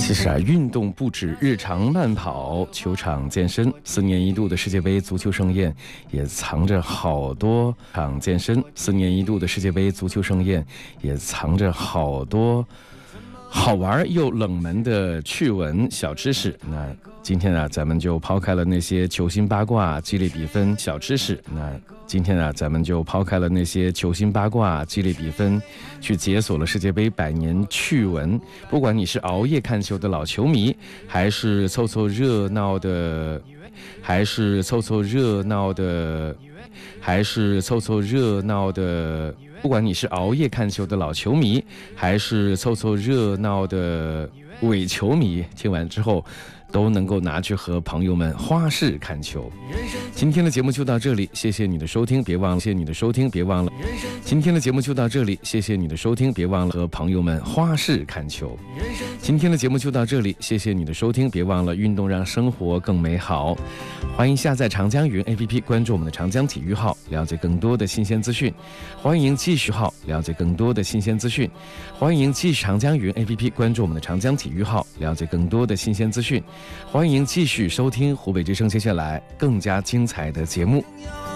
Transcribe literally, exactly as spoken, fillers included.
其实啊，运动不止日常慢跑、球场健身，四年一度的世界杯足球盛宴也藏着好多场健身。四年一度的世界杯足球盛宴也藏着好多好玩又冷门的趣闻小知识。那今天啊，咱们就抛开了那些球星八卦、激励比分小知识。那今天啊，咱们就抛开了那些球星八卦、激励比分，去解锁了世界杯百年趣闻。不管你是熬夜看球的老球迷，还是凑凑热闹的，还是凑凑热闹的，还是凑凑热闹的。不管你是熬夜看球的老球迷，还是凑凑热闹的伪球迷，听完之后都能够拿去和朋友们花式看球。今天的节目就到这里，谢谢你的收听，别忘了，谢谢你的收听，别忘了。今天的节目就到这里，谢谢你的收听，别忘了和朋友们花式看球。今天的节目就到这里，谢谢你的收听，别忘了运动让生活更美好。欢迎下载长江云 A P P， 关注我们的长江体育号，了解更多的新鲜资讯。欢迎继续号，了解更多的新鲜资讯。欢迎继续长江云 A P P， 关注我们的长江体育号，了解更多的新鲜资讯。欢迎继续收听湖北之声接下来更加精彩的节目。